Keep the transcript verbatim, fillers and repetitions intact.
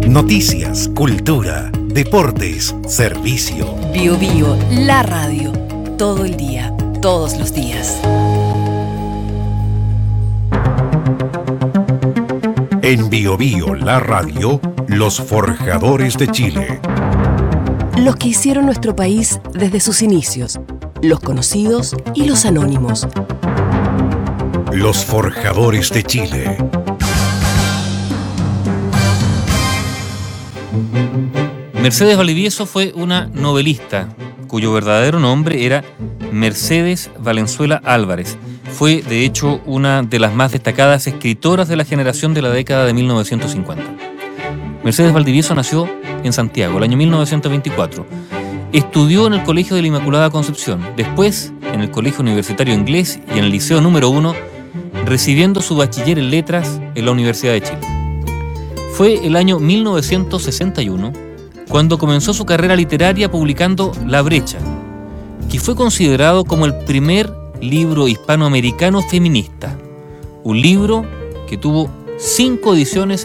Noticias, cultura, deportes, servicio. Bio Bio, la radio. Todo el día, todos los días. En Bio Bio, la radio, los forjadores de Chile. Los que hicieron nuestro país desde sus inicios. Los conocidos y los anónimos. Los forjadores de Chile. Mercedes Valdivieso fue una novelista cuyo verdadero nombre era Mercedes Valenzuela Álvarez. Fue, de hecho, una de las más destacadas escritoras de la generación de la década de mil novecientos cincuenta. Mercedes Valdivieso nació en Santiago el año mil novecientos veinticuatro. Estudió en el Colegio de la Inmaculada Concepción, después en el Colegio Universitario Inglés y en el Liceo número uno, recibiendo su bachiller en Letras en la Universidad de Chile. Fue el año mil novecientos sesenta y uno cuando comenzó su carrera literaria publicando La Brecha, que fue considerado como el primer libro hispanoamericano feminista, un libro que tuvo cinco ediciones